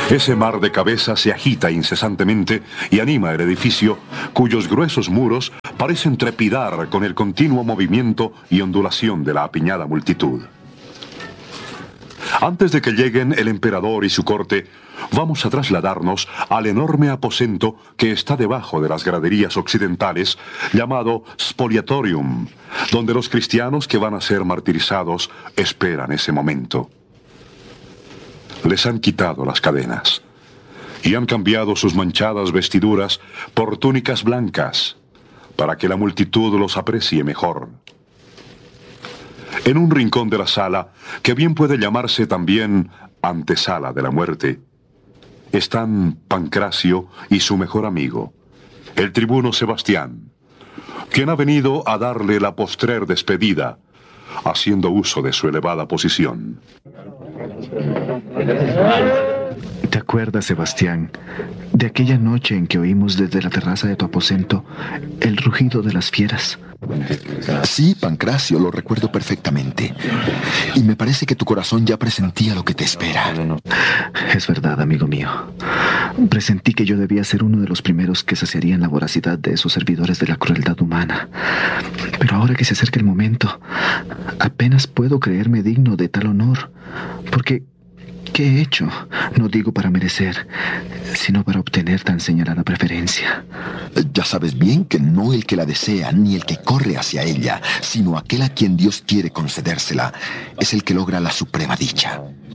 Ese mar de cabezas se agita incesantemente y anima el edificio, cuyos gruesos muros parecen trepidar con el continuo movimiento y ondulación de la apiñada multitud. Antes de que lleguen el emperador y su corte, vamos a trasladarnos al enorme aposento que está debajo de las graderías occidentales, llamado Spoliatorium, donde los cristianos que van a ser martirizados esperan ese momento. Les han quitado las cadenas y han cambiado sus manchadas vestiduras por túnicas blancas para que la multitud los aprecie mejor. En un rincón de la sala, que bien puede llamarse también antesala de la muerte, están Pancracio y su mejor amigo, el tribuno Sebastián, quien ha venido a darle la postrer despedida, haciendo uso de su elevada posición. ¿Te acuerdas, Sebastián, de aquella noche en que oímos desde la terraza de tu aposento el rugido de las fieras? Sí, Pancracio, lo recuerdo perfectamente. Y me parece que tu corazón ya presentía lo que te espera. Es verdad, amigo mío. Presentí que yo debía ser uno de los primeros que saciarían la voracidad de esos servidores de la crueldad humana. Pero ahora que se acerca el momento, apenas puedo creerme digno de tal honor. Porque ¿qué he hecho? No digo para merecer, sino para obtener tan señalada preferencia. Ya sabes bien que no el que la desea, ni el que corre hacia ella, sino aquel a quien Dios quiere concedérsela, es el que logra la suprema dicha.